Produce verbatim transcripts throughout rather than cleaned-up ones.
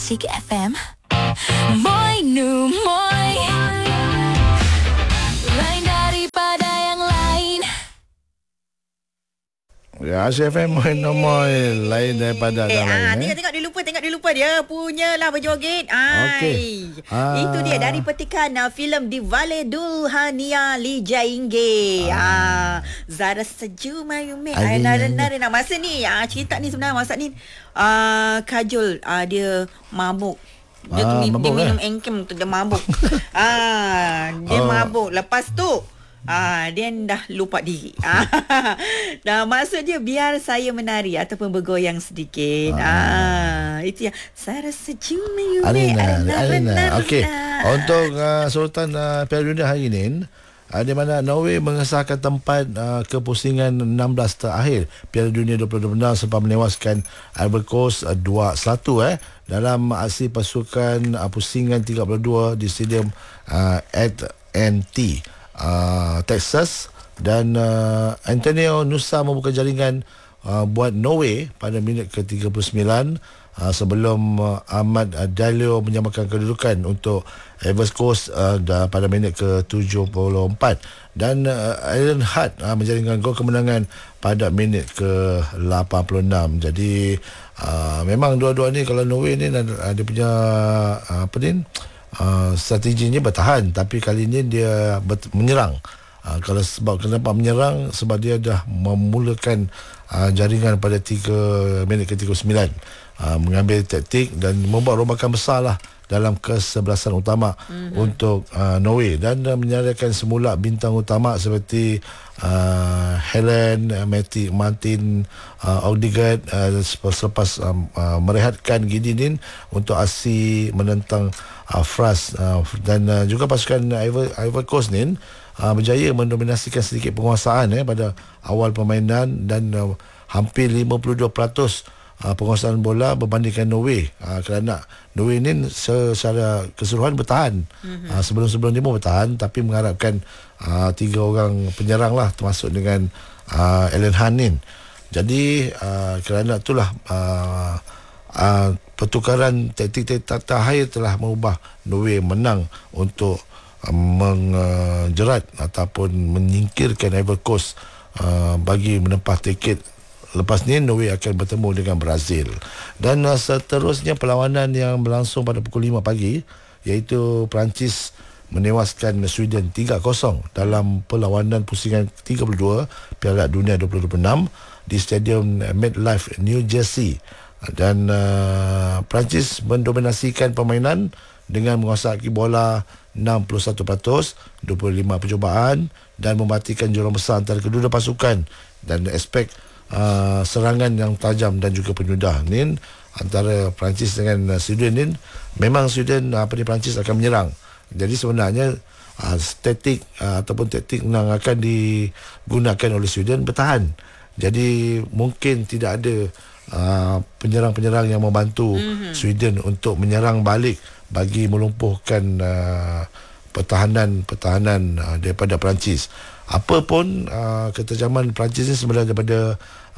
Classic F M. Moi nu moi, lain daripada yang lain. Ya, Asia F M nombor lain daripada Eh, yang lain. ah, Eh. tengok, tengok dia lupa, tengok dia lupa dia punya lah berjoget. Okey. Ah. Itu dia dari petikan uh, filem Diwali Dulhania Li Jainge. Ah. Zara Seju Mayume. Ay, nara nara nak masa ni. Ah, cerita ni sebenarnya masa ni uh, Kajol uh, dia mabuk. Dia, Ah, mi, mabuk, dia minum eh? engkem tu dia mabuk. ah, dia Oh. mabuk. Lepas tu Ah, dia dah lupa diri. Ah, dah maksud dia biar saya menari ataupun bergoyang sedikit. Ah, ah itu yang Zara Seju Mayume. Arina, Arina. Okey. Untuk uh, Sultan uh, Piala Dunia hari ini, uh, di mana Norway mengesahkan tempat uh, ke pusingan enam belas terakhir Piala Dunia dua ribu dua puluh enam selepas menewaskan Ivory Coast uh, dua satu eh dalam aksi pasukan uh, pusingan tiga puluh dua di stadium uh, A T and T uh, Texas, dan uh, Antonio Nusa membuka jaringan uh, buat Norway pada minit ke tiga puluh sembilan uh, sebelum uh, Ahmad uh, Dalio menyamakan kedudukan untuk Ivory Coast uh, pada minit ke tujuh puluh empat, dan uh, Alan Hart uh, menjaringkan gol kemenangan pada minit ke lapan puluh enam. Jadi uh, memang dua-dua ni, kalau Norway ni uh, dia punya uh, apa ni Uh, strateginya bertahan, tapi kali ini dia bet- menyerang. Uh, kalau sebab kenapa menyerang, sebab dia dah memulakan uh, jaringan pada tiga minit ke tiga puluh sembilan, uh, mengambil taktik dan membuat rombakan besar lah dalam kesebelasan utama mm-hmm. untuk uh, Norway, dan uh, menyediakan semula bintang utama seperti uh, Helen, uh, Matty, Martin, uh, Odegaard uh, selepas um, uh, merehatkan Gideon untuk aksi menentang Uh, Fras, uh, dan uh, juga pasukan Ivory, Ivory Coast ni uh, berjaya mendominasikan sedikit penguasaan eh, pada awal permainan, dan uh, hampir lima puluh dua peratus uh, penguasaan bola berbandingkan Norway, uh, kerana Norway ni secara keseluruhan bertahan. Mm-hmm. uh, sebelum-sebelum ni pun bertahan, tapi mengharapkan uh, tiga orang penyerang lah, termasuk dengan uh, Alan Hanin. Jadi uh, kerana itulah uh, Uh, pertukaran taktik-taktik terakhir telah mengubah Norway menang untuk uh, menjerat ataupun menyingkirkan Ivory Coast uh, bagi menempah tiket. Lepas ni Norway akan bertemu dengan Brazil, dan uh, seterusnya perlawanan yang berlangsung pada pukul lima pagi, iaitu Perancis menewaskan Sweden tiga kosong dalam perlawanan pusingan tiga puluh dua Piala Dunia dua ribu dua puluh enam di Stadium MetLife, New Jersey. Dan uh, Perancis mendominasikan permainan dengan menguasai bola enam puluh satu peratus, dua puluh lima percubaan, dan mematikan jurang besar antara kedua pasukan, dan aspek uh, serangan yang tajam dan juga penyudah ni antara Perancis dengan uh, Sweden ni, memang Sweden uh, apa ni Perancis akan menyerang. Jadi sebenarnya uh, taktik uh, ataupun taktik yang akan digunakan oleh Sweden bertahan. Jadi mungkin tidak ada Uh, penyerang-penyerang yang membantu mm-hmm. Sweden untuk menyerang balik bagi melumpuhkan uh, pertahanan-pertahanan uh, daripada Perancis. Apa pun uh, ketejaman Perancis ni sebenarnya daripada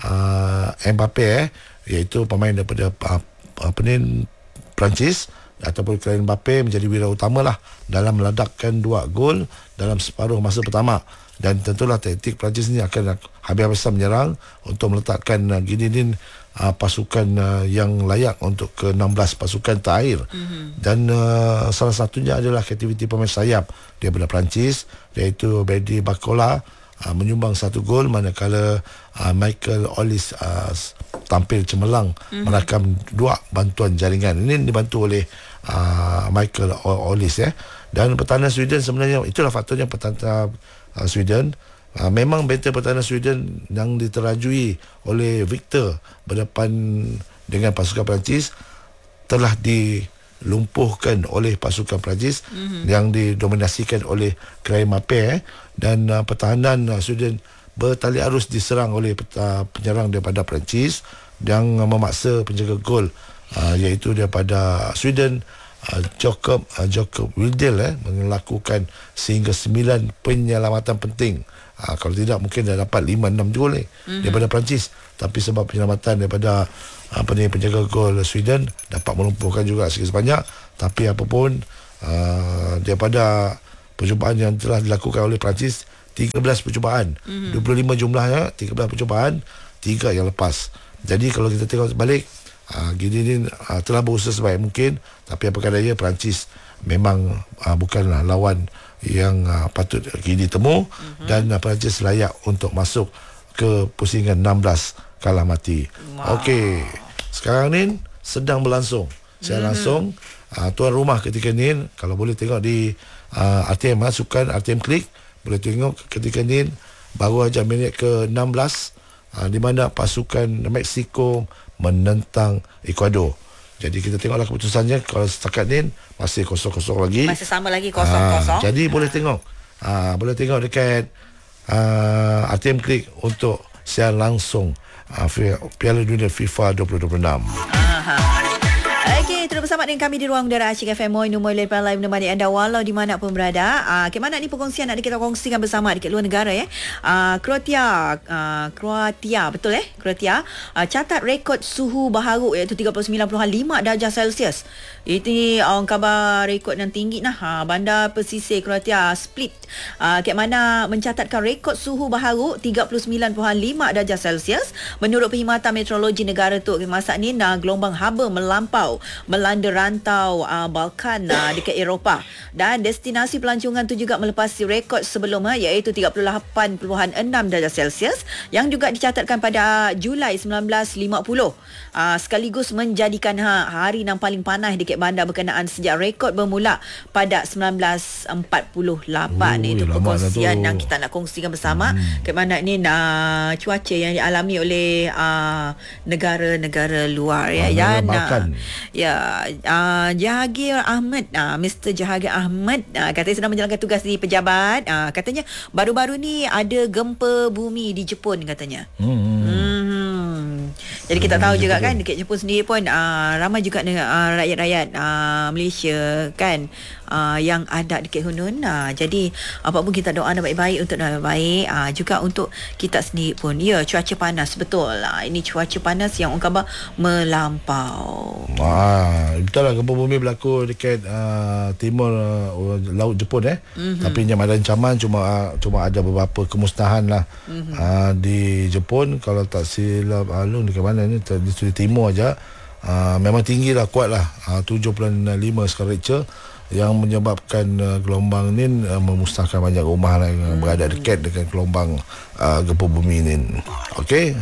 uh, Mbappe eh, iaitu pemain daripada uh, apa ni Perancis, ataupun Kylian Mbappe menjadi wira utama lah dalam meledakkan dua gol dalam separuh masa pertama. Dan tentulah taktik Perancis ni akan habis-habisan menyerang untuk meletakkan uh, Gideon uh, pasukan uh, yang layak untuk ke enam belas pasukan terakhir. Mm-hmm. Dan uh, salah satunya adalah aktiviti pemain sayap daripada Perancis, iaitu Bedi Bakola uh, menyumbang satu gol, manakala uh, Michael Olise uh, tampil cemerlang mm-hmm. merakam dua bantuan jaringan. Ini dibantu oleh uh, Michael Olise eh. Dan pertahanan Sweden sebenarnya, itulah faktornya pertahanan uh, Sweden uh, memang benteng pertahanan Sweden yang diterajui oleh Victor berdepan dengan pasukan Perancis telah dilumpuhkan oleh pasukan Perancis mm-hmm. yang didominasikan oleh Kylian Mbappe eh. Dan uh, pertahanan uh, Sweden bertali arus diserang oleh uh, penyerang daripada Perancis yang uh, memaksa penjaga gol uh, iaitu daripada Sweden, Uh, Jakob uh, Jakob Wildel eh, melakukan sehingga sembilan penyelamatan penting Ha, kalau tidak mungkin dah dapat lima enam gol ni mm-hmm. daripada Perancis. Tapi sebab penyelamatan daripada apa ni penjaga gol Sweden dapat melumpuhkan juga sikit sebanyak. Tapi apapun uh, daripada percubaan yang telah dilakukan oleh Perancis, tiga belas percubaan, mm-hmm. dua puluh lima jumlahnya, tiga belas percubaan, tiga yang lepas. Jadi kalau kita tengok balik, uh, Gini ni uh, telah berusaha sebaik mungkin, tapi apa kadanya Perancis memang uh, bukanlah lawan yang uh, patut Gini temu, mm-hmm. dan uh, Perancis layak untuk masuk ke pusingan enam belas kalah mati. Wow. Okey, sekarang ni sedang berlangsung. Saya mm-hmm. langsung uh, tuan rumah ketika ni, kalau boleh tengok di uh, R T M, uh, sukan R T M Klik, boleh tengok ketika ni baru aja minit ke enam belas, uh, di mana pasukan Mexico menentang Ecuador. Jadi kita tengoklah keputusannya. Kalau setakat ni masih kosong-kosong lagi. Masih sama lagi kosong-kosong. Ha, jadi ha. boleh tengok. Ha, boleh tengok dekat uh, R T M Klik untuk siaran langsung uh, Piala Dunia FIFA dua ribu dua puluh enam. Aha. Okey, terus bersama dengan kami di Ruang Udara Asyik F M Moi Numoi Lepas Live menemani anda walau di mana pun berada. Uh, ke mana ni perkongsian nak kita kongsikan bersama dekat luar negara ya. Uh, Kroatia, uh, Kroatia betul eh? Kroatia uh, catat rekod suhu baharu iaitu tiga puluh sembilan perpuluhan lima darjah Celsius. Ini orang uh, khabar rekod yang tinggi nah. Uh, bandar pesisir Kroatia Split uh, ke mana mencatatkan rekod suhu baharu tiga puluh sembilan perpuluhan lima darjah Celsius. Menurut Perkhidmatan Meteorologi negara tu, masa ni nah, gelombang haba melampau melanda rantau uh, Balkan uh, dekat Eropah, dan destinasi pelancongan tu juga melepasi rekod sebelum uh, iaitu tiga puluh lapan perpuluhan enam darjah Celsius yang juga dicatatkan pada Julai sembilan belas lima puluh, uh, sekaligus menjadikan uh, hari yang paling panas dekat bandar berkenaan sejak rekod bermula pada sembilan belas empat puluh lapan. Oh, itu perkongsian tu. yang kita nak kongsikan bersama hmm. ke mana ni uh, cuaca yang dialami oleh uh, negara-negara luar ya. Ah, ya Balkan. Ya, uh, Jahagir Ahmad, uh, Mister Jahagir Ahmad uh, katanya sedang menjalankan tugas di pejabat. Uh, katanya baru-baru ni ada gempa bumi di Jepun katanya. Hmm. hmm. Jadi kita tahu juga kan dekat Jepun sendiri pun uh, ramai juga uh, rakyat-rakyat uh, Malaysia kan uh, yang ada dekat Hunun. Uh, jadi apapun kita doa yang baik-baik untuk yang baik, uh, juga untuk kita sendiri pun. Ya, cuaca panas betul. Uh, ini cuaca panas yang orang khabar melampau. Ah, betul lah gempa bumi berlaku dekat uh, timur uh, laut Jepun eh. Mm-hmm. Tapi yang ada ancaman cuma uh, cuma ada beberapa kemusnahan lah mm-hmm. uh, di Jepun. Kalau tak silap alun dekat mana ni, di sudut timur aja. Uh, memang tinggi lah, kuat lah, uh, tujuh perpuluhan lima skala Richter yang menyebabkan uh, gelombang ni uh, memusnahkan banyak rumah lah yang mm-hmm. berada dekat dengan gelombang uh, gempa bumi ni. Okey.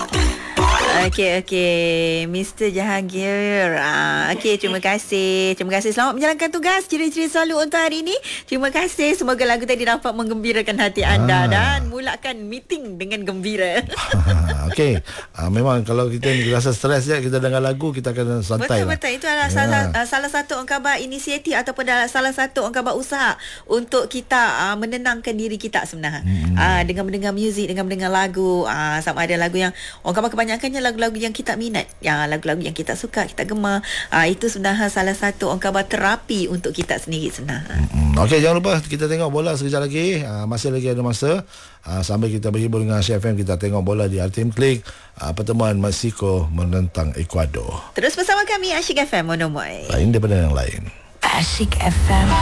Okey, okey. Mister Jahagir. Ah, okey, terima kasih. Terima kasih. Selamat menjalankan tugas. Ciri-ciri selalu untuk hari ini. Terima kasih. Semoga lagu tadi dapat menggembirakan hati anda ah. dan mulakan meeting dengan gembira. Okey. Ah, memang kalau kita rasa stres je, kita dengar lagu, kita akan santai. Betul, lah. betul. Itu adalah ya. salah, uh, salah satu orang khabar inisiatif ataupun salah satu orang khabar usaha untuk kita uh, menenangkan diri kita sebenarnya. Hmm. Uh, dengan mendengar muzik, dengan mendengar lagu. Uh, sama ada lagu yang orang khabar kebanyakannya lagu-lagu yang kita minat, ya, lagu-lagu yang kita suka, kita gemar. Uh, itu sebenarnya salah satu orang khabar terapi untuk kita sendiri sebenarnya. Hmm. Okey, jangan lupa kita tengok bola sekejap lagi. Uh, masih lagi ada masa. Uh, sambil kita berhibur dengan Asyik F M, kita tengok bola di R T M Klik. Uh, pertemuan Mexico menentang Ecuador. Terus bersama kami Asyik F M Monomoi. Lain daripada yang lain. Asyik F M.